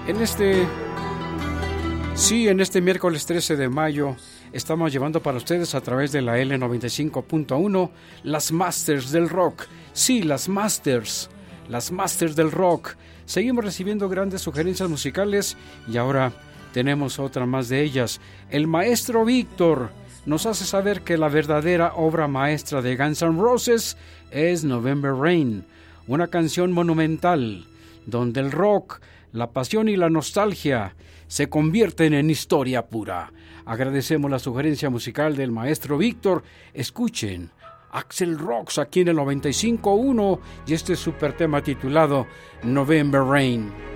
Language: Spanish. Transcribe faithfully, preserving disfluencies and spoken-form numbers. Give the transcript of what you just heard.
En este, sí, en este miércoles trece de mayo estamos llevando para ustedes a través de la L noventa y cinco punto uno las Masters del Rock. Sí, las Masters, las Masters del Rock. Seguimos recibiendo grandes sugerencias musicales y ahora tenemos otra más de ellas. El maestro Víctor nos hace saber que la verdadera obra maestra de Guns N' Roses es November Rain, una canción monumental donde el rock, la pasión y la nostalgia se convierten en historia pura. Agradecemos la sugerencia musical del maestro Víctor. Escuchen Axl Rocks aquí en el noventa y cinco punto uno y este super tema titulado November Rain.